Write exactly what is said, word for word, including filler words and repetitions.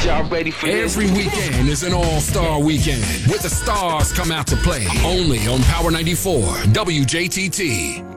Y'all ready for this? Every weekend is an all-star weekend, where the stars come out to play. Only on Power ninety-four, W J T T.